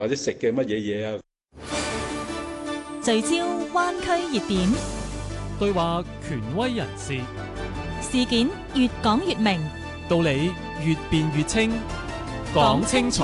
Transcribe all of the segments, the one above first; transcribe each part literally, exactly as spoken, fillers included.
或者食嘅乜嘢嘢啊。 聚焦灣區熱點， 對話權威人士， 事件越講越明， 道理越辯越清，講清楚。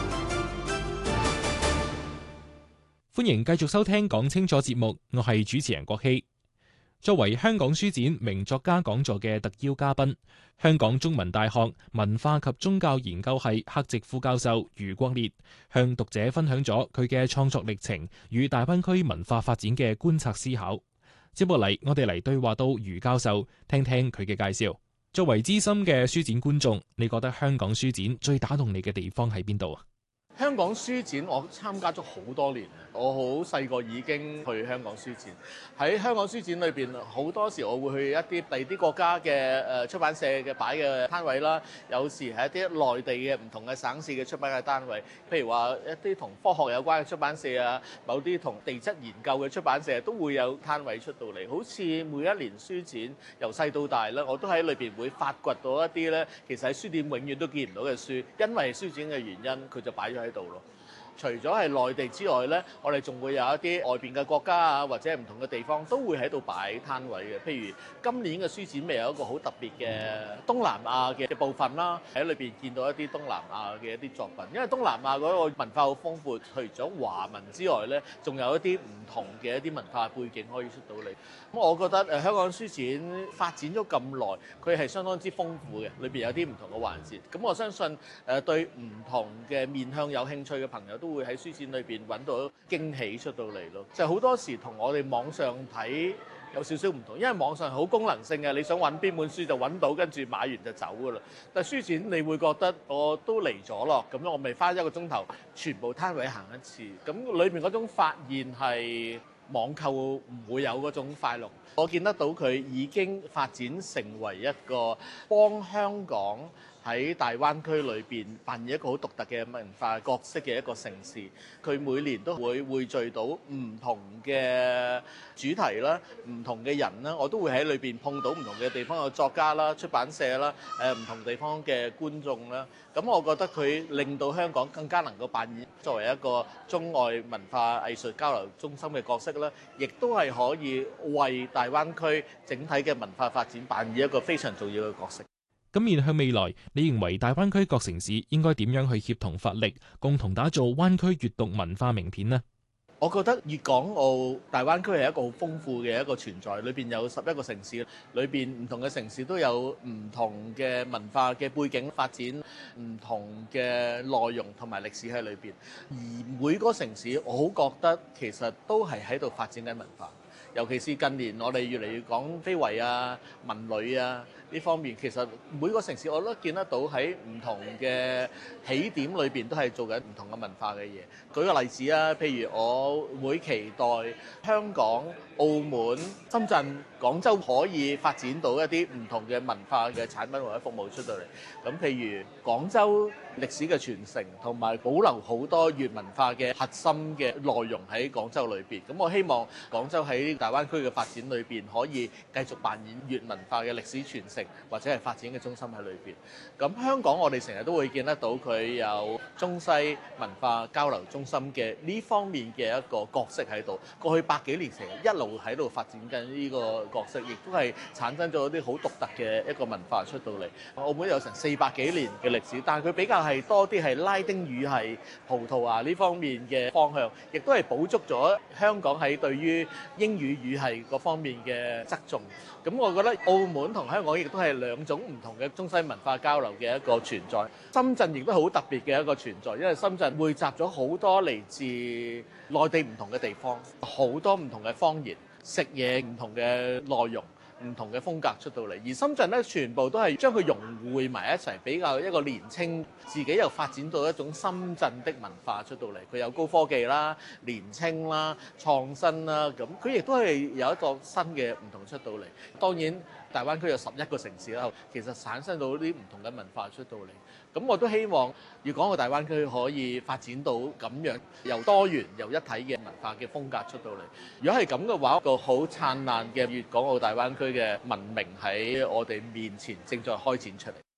歡迎繼續收聽講清楚節目，我係主持人郭希。作為香港書展名作家講座嘅特邀嘉賓，香港中文大學文化及宗教研究系客席副教授余國烈向讀者分享咗佢嘅創作歷程與大灣區文化發展嘅觀察思考。接落嚟，我哋嚟對話到余教授，聽聽佢嘅介紹。作為資深嘅書展觀眾，你覺得香港書展最打動你嘅地方喺邊度啊？ 香港書展我參加咗好多年，我好細個已經去香港書展。喺香港書展裏邊，好多時我會去一啲第二啲國家嘅誒出版社嘅擺嘅攤位啦，有時係一啲內地嘅唔同嘅省市嘅出版嘅單位，譬如話一啲同科學有關嘅出版社啊，某啲同地質研究嘅出版社都會有攤位出到嚟。好似每一年書展由細到大咧，我都喺裏邊會發掘到一啲咧，其實喺書店永遠都見唔到嘅書，因為書展嘅原因，佢就擺咗喺度咯。除咗係內地之外呢，我哋仲會有一啲外邊嘅國家啊，或者唔同嘅地方都會喺度擺攤位嘅。譬如今年嘅書展咪有一個好特別嘅東南亞嘅部分啦，喺裏邊見到一啲東南亞嘅一啲作品。因為東南亞嗰個文化好豐富，除咗華文之外呢，仲有一啲唔同嘅一啲文化背景可以出到嚟。咁我覺得誒香港書展發展咗咁耐，佢係相當之豐富嘅，裏邊有啲唔同嘅環節。咁我相信誒對唔同嘅面向有興趣嘅朋友都會喺書展裏邊揾到驚喜出到嚟咯。就好多時同我哋網上睇有少少唔同，因為網上係好功能性嘅，你想揾邊本書就揾到，跟住買完就走噶啦。但係書展你會覺得我都嚟咗咯，咁樣我咪花一個鐘頭全部攤位行一次，咁裏面嗰種發現係網購唔會有嗰種快樂。我見得到佢已經發展成為一個幫香港喺大灣區裏邊扮演一個好獨特嘅文化角色嘅一個城市。佢每年都會匯聚到唔同嘅主題啦，唔同嘅人啦，我都會喺裏邊碰到唔同嘅地方嘅作家啦、出版社啦、誒唔同地方嘅觀眾啦。咁我覺得佢令到香港更加能夠扮演作為一個中外文化藝術交流中心嘅角色啦，亦都係可以為大灣區整體嘅文化發展扮演一個非常重要嘅角色。 咁面向未來，你認為大灣區各城市應該點樣去協同發力，共同打造灣區閱讀文化名片呢？ 我覺得粵港澳大灣區係一個好豐富嘅一個存在，裏邊有十一個城市，裏邊唔同嘅城市都有唔同嘅文化嘅背景發展，唔同嘅內容同埋歷史喺裏邊。而每個城市，我好覺得其實都係喺度發展緊文化。尤其是近年我哋越嚟越講非遺啊、文旅啊呢方面，其實每個城市我都見得到喺唔同嘅起點裏邊都係做緊唔同嘅文化嘅嘢。舉個例子啊，譬如我會期待香港、澳門、深圳、廣州可以發展到一啲唔同嘅文化嘅產品或者服務出到嚟。咁譬如廣州歷史嘅傳承同埋保留好多粵文化嘅核心嘅內容喺廣州裏邊。咁我希望廣州喺大灣區嘅發展裏邊可以繼續扮演粵文化嘅歷史傳承或者係發展嘅中心喺裏邊。咁香港我哋成日都會見得到佢有中西文化交流中心嘅呢方面嘅一個角色喺度。過去百幾年成日一路喺度發展緊呢個角色，亦都係產生咗一啲好獨特嘅一個文化出到嚟。澳門有成四百幾年嘅歷史，但係佢比較係多啲係拉丁語系、葡萄牙呢方面嘅方向，亦都係補足咗香港喺對於英語語系嗰方面嘅側重。咁我覺得澳門同香港亦都係兩種唔同嘅中西文化交流嘅一個存在。深圳亦都好特別嘅一個存在，因為深圳匯集咗好多嚟自內地唔同嘅地方，好多唔同嘅方言，食嘢唔同嘅內容，唔同嘅風格出到嚟。而深圳咧，全部都係將佢融匯埋一齊，比較一個年青，自己又發展到一種深圳的文化出到嚟。佢有高科技啦、年青啦、創新啦，咁佢亦都係有一個新嘅唔同出到嚟。當然大灣區有十一個城市啦，其實產生到啲唔同嘅文化出到嚟。咁我都希望粵港澳大灣區可以發展到咁樣，由多元又一體嘅文化嘅風格出到嚟。如果係咁嘅話，一個好燦爛嘅粵港澳大灣區嘅文明喺我哋面前正在開展出嚟。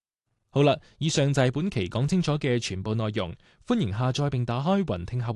好啦，以上就係本期講清楚嘅全部內容，歡迎下載並打開雲聽客